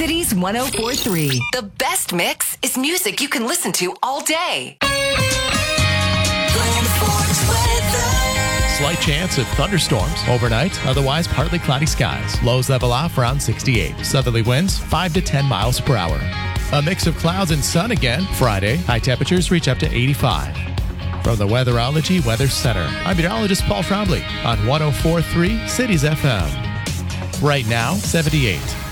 Cities 104.3. The best mix is music you can listen to all day. Slight chance of thunderstorms overnight, otherwise partly cloudy skies. Lows level off around 68. Southerly winds 5 to 10 miles per hour. A mix of clouds and sun again Friday. High temperatures reach up to 85. From the Weatherology Weather Center, I'm meteorologist Paul Trombley on 104.3 Cities FM. Right now, 78.